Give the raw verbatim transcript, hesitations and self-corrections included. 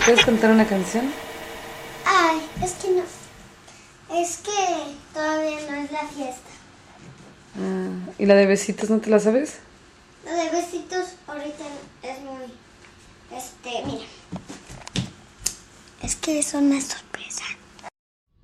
puedes cantar una canción? Ay, es que no. Es que todavía no es la fiesta. Ah, ¿y la de besitos no te la sabes? La de besitos ahorita es muy... Este, mira. Es que son estos.